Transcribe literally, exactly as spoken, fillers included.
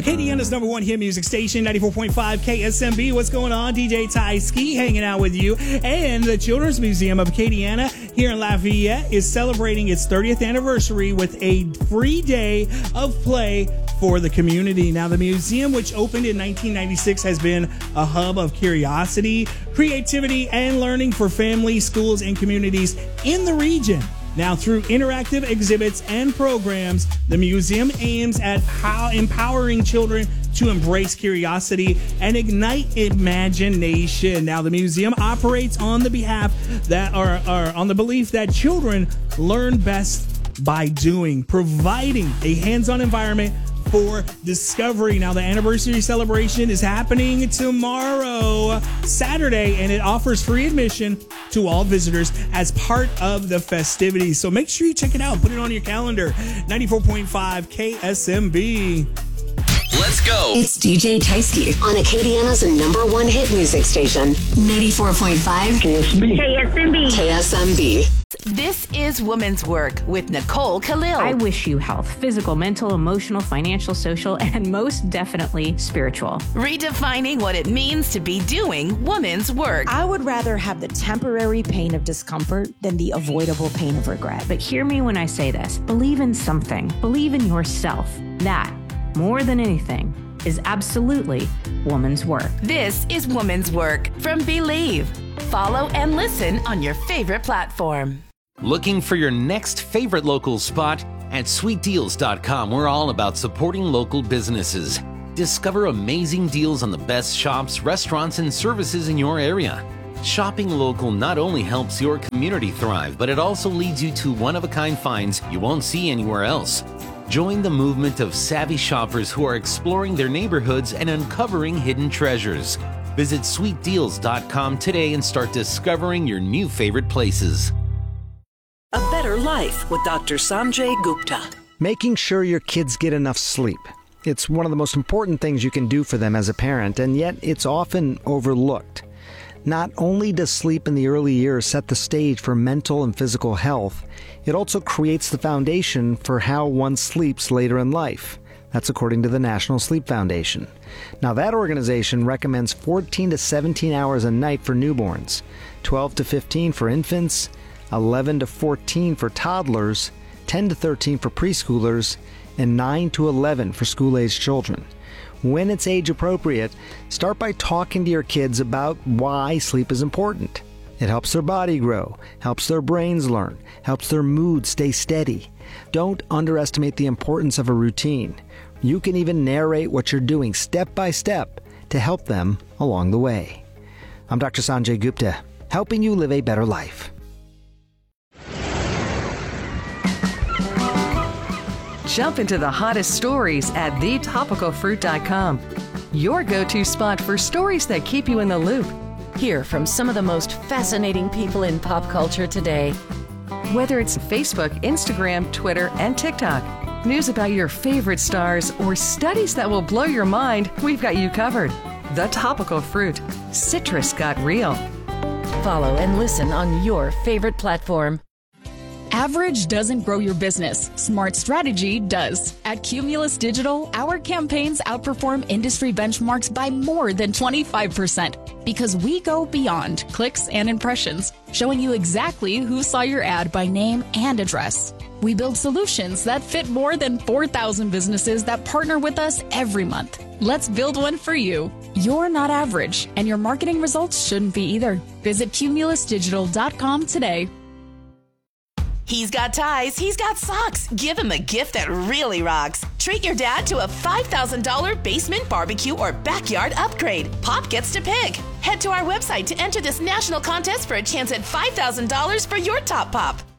Acadiana's number one hit music station, ninety-four point five K S M B. What's going on? D J Ty Ski hanging out with you. And the Children's Museum of Acadiana here in Lafayette is celebrating its thirtieth anniversary with a free day of play for the community. Now, the museum, which opened in nineteen ninety-six, has been a hub of curiosity, creativity, and learning for families, schools, and communities in the region. Now, through interactive exhibits and programs, the museum aims at how empowering children to embrace curiosity and ignite imagination. Now, the museum operates on the behalf that are, are on the belief that children learn best by doing, providing a hands-on environment for discovery. Now, the anniversary celebration is happening tomorrow, Saturday, and it offers free admission to all visitors as part of the festivities. So make sure you check it out. Put it on your calendar. ninety-four point five K S M B. Let's go. It's D J Tysky on Acadiana's number one hit music station, ninety-four point five K S M B. K S M B. K S M B. This is Woman's Work with Nicole Khalil. I wish you health, physical, mental, emotional, financial, social, and most definitely spiritual. Redefining what it means to be doing woman's work. I would rather have the temporary pain of discomfort than the avoidable pain of regret. But hear me when I say this. Believe in something. Believe in yourself. That, more than anything, is absolutely woman's work. This is Woman's Work from Believe. Follow and listen on your favorite platform. Looking for your next favorite local spot? At sweet deals dot com, we're all about supporting local businesses. Discover amazing deals on the best shops, restaurants, and services in your area. Shopping local not only helps your community thrive, but it also leads you to one-of-a-kind finds you won't see anywhere else. Join the movement of savvy shoppers who are exploring their neighborhoods and uncovering hidden treasures. Visit sweet deals dot com today and start discovering your new favorite places. A Better Life with Doctor Sanjay Gupta. Making sure your kids get enough sleep. It's one of the most important things you can do for them as a parent, and yet it's often overlooked. Not only does sleep in the early years set the stage for mental and physical health, it also creates the foundation for how one sleeps later in life. That's according to the National Sleep Foundation. Now, that organization recommends fourteen to seventeen hours a night for newborns, twelve to fifteen for infants, eleven to fourteen for toddlers, ten to thirteen for preschoolers, and nine to eleven for school-aged children. When it's age appropriate, start by talking to your kids about why sleep is important. It helps their body grow, helps their brains learn, helps their mood stay steady. Don't underestimate the importance of a routine. You can even narrate what you're doing step by step to help them along the way. I'm Doctor Sanjay Gupta, helping you live a better life. Jump into the hottest stories at the topical fruit dot com. Your go-to spot for stories that keep you in the loop. Hear from some of the most fascinating people in pop culture today. Whether it's Facebook, Instagram, Twitter, and TikTok, news about your favorite stars, or studies that will blow your mind, we've got you covered. The Topical Fruit. Citrus got real. Follow and listen on your favorite platform. Average doesn't grow your business. Smart strategy does. At Cumulus Digital, our campaigns outperform industry benchmarks by more than twenty-five percent because we go beyond clicks and impressions, showing you exactly who saw your ad by name and address. We build solutions that fit more than four thousand businesses that partner with us every month. Let's build one for you. You're not average, and your marketing results shouldn't be either. Visit cumulus digital dot com today. He's got ties, he's got socks. Give him a gift that really rocks. Treat your dad to a five thousand dollars basement barbecue or backyard upgrade. Pop gets to pick. Head to our website to enter this national contest for a chance at five thousand dollars for your top pop.